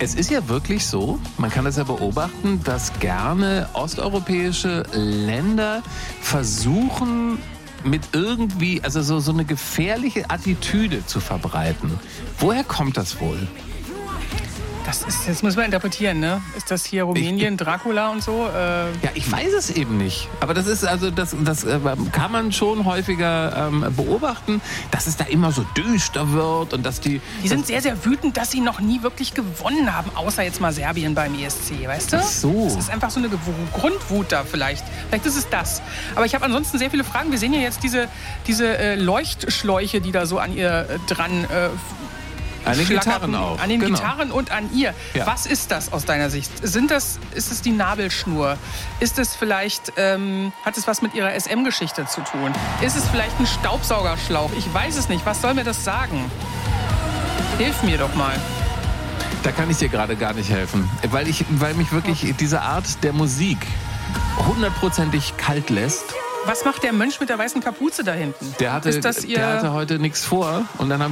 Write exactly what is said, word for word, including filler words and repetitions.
Es ist ja wirklich so, man kann das ja beobachten, dass gerne osteuropäische Länder versuchen, mit irgendwie, also so, so eine gefährliche Attitüde zu verbreiten. Woher kommt das wohl? Das ist, das muss man interpretieren, ne? Ist das hier Rumänien, ich, ich, Dracula und so? Äh ja, ich weiß es eben nicht. Aber das ist also, das, das äh, kann man schon häufiger ähm, beobachten, dass es da immer so düster wird und dass die... Die sind sehr, sehr wütend, dass sie noch nie wirklich gewonnen haben, außer jetzt mal Serbien beim E S C, weißt du? Ach so. Das ist einfach so eine Grundwut da vielleicht. Vielleicht ist es das. Aber ich habe ansonsten sehr viele Fragen. Wir sehen ja jetzt diese, diese äh, Leuchtschläuche, die da so an ihr äh, dran... Äh, An den Gitarren auch. An den genau. Gitarren und an ihr. Ja. Was ist das aus deiner Sicht? Sind das, ist es die Nabelschnur? Ist es vielleicht, ähm, hat es was mit ihrer S M-Geschichte zu tun? Ist es vielleicht ein Staubsaugerschlauch? Ich weiß es nicht. Was soll mir das sagen? Hilf mir doch mal. Da kann ich dir gerade gar nicht helfen. Weil, ich, weil mich wirklich diese Art der Musik hundertprozentig kalt lässt. Was macht der Mönch mit der weißen Kapuze da hinten? Der hatte, ist das ihr der hatte heute nichts vor und dann haben